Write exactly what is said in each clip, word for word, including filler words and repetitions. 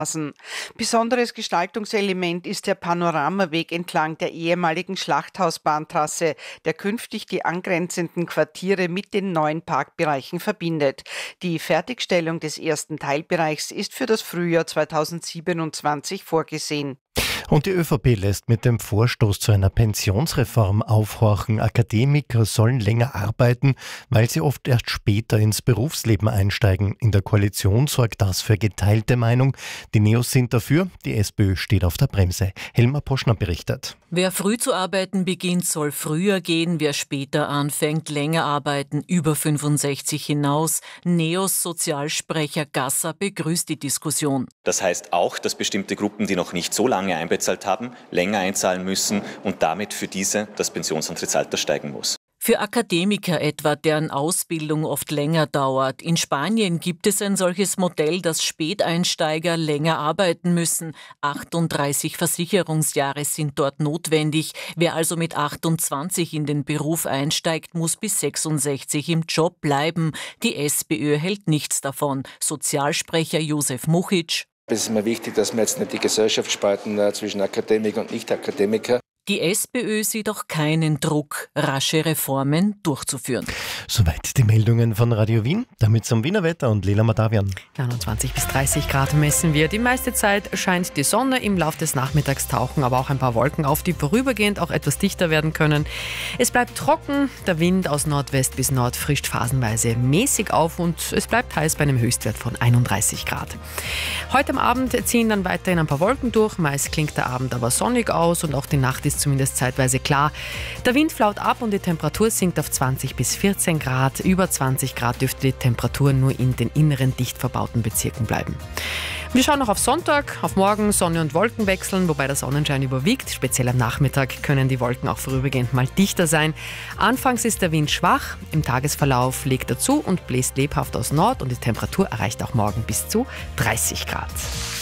Besonderes Gestaltungselement ist der Panoramaweg entlang der ehemaligen Schlachthausbahntrasse, der künftig die angrenzenden Quartiere mit den neuen Parkbereichen verbindet. Die Fertigstellung des ersten Teilbereichs ist für das Frühjahr zweitausendsiebenundzwanzig vorgesehen. Und die ÖVP lässt mit dem Vorstoß zu einer Pensionsreform aufhorchen. Akademiker sollen länger arbeiten, weil sie oft erst später ins Berufsleben einsteigen. In der Koalition sorgt das für geteilte Meinung. Die Neos sind dafür, die SPÖ steht auf der Bremse. Helma Poschner berichtet. Wer früh zu arbeiten beginnt, soll früher gehen. Wer später anfängt, länger arbeiten, über fünfundsechzig hinaus. Neos Sozialsprecher Gasser begrüßt die Diskussion. Das heißt auch, dass bestimmte Gruppen, die noch nicht so lange einbezahlt haben, länger einzahlen müssen und damit für diese das Pensionsantrittsalter steigen muss. Für Akademiker etwa, deren Ausbildung oft länger dauert. In Spanien gibt es ein solches Modell, dass Späteinsteiger länger arbeiten müssen. achtunddreißig Versicherungsjahre sind dort notwendig. Wer also mit achtundzwanzig in den Beruf einsteigt, muss bis sechsundsechzig im Job bleiben. Die SPÖ hält nichts davon. Sozialsprecher Josef Muchic: Es ist mir wichtig, dass wir jetzt nicht die Gesellschaft spalten äh, zwischen Akademiker und Nicht-Akademiker. Die SPÖ sieht auch keinen Druck, rasche Reformen durchzuführen. Soweit die Meldungen von Radio Wien. Damit zum Wiener Wetter und Lela Madavian. neunundzwanzig bis dreißig Grad messen wir. Die meiste Zeit scheint die Sonne. Im Laufe des Nachmittags tauchen aber auch ein paar Wolken auf, die vorübergehend auch etwas dichter werden können. Es bleibt trocken. Der Wind aus Nordwest bis Nord frischt phasenweise mäßig auf und es bleibt heiß bei einem Höchstwert von einunddreißig Grad. Heute am Abend ziehen dann weiterhin ein paar Wolken durch. Meist klingt der Abend aber sonnig aus und auch die Nacht ist zumindest zeitweise klar. Der Wind flaut ab und die Temperatur sinkt auf zwanzig bis vierzehn Grad. Über zwanzig Grad dürfte die Temperatur nur in den inneren, dicht verbauten Bezirken bleiben. Wir schauen noch auf Sonntag, auf morgen Sonne und Wolken wechseln, wobei der Sonnenschein überwiegt. Speziell am Nachmittag können die Wolken auch vorübergehend mal dichter sein. Anfangs ist der Wind schwach, im Tagesverlauf legt er zu und bläst lebhaft aus Nord und die Temperatur erreicht auch morgen bis zu dreißig Grad.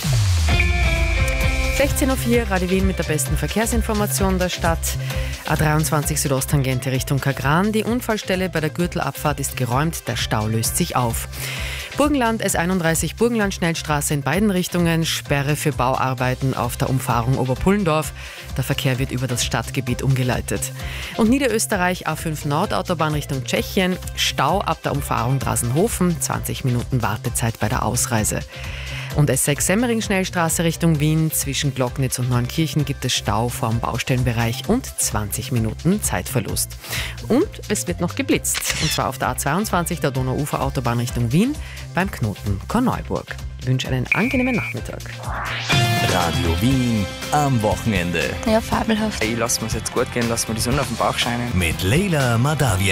sechzehn Uhr vier, Radio Wien mit der besten Verkehrsinformation der Stadt. A dreiundzwanzig Südosttangente Richtung Kagran. Die Unfallstelle bei der Gürtelabfahrt ist geräumt, der Stau löst sich auf. Burgenland S einunddreißig Burgenland Schnellstraße in beiden Richtungen. Sperre für Bauarbeiten auf der Umfahrung Oberpullendorf. Der Verkehr wird über das Stadtgebiet umgeleitet. Und Niederösterreich A fünf Nordautobahn Richtung Tschechien. Stau ab der Umfahrung Drasenhofen. zwanzig Minuten Wartezeit bei der Ausreise. Und S sechs Semmering Schnellstraße Richtung Wien. Zwischen Glocknitz und Neunkirchen gibt es Stau vor dem Baustellenbereich und zwanzig Minuten Zeitverlust. Und es wird noch geblitzt. Und zwar auf der A zweiundzwanzig der Donauuferautobahn Richtung Wien beim Knoten Korneuburg. Ich wünsche einen angenehmen Nachmittag. Radio Wien am Wochenende. Ja, fabelhaft. Ich lasse mir es jetzt gut gehen, lasse mir die Sonne auf den Bauch scheinen. Mit Lela Madavian.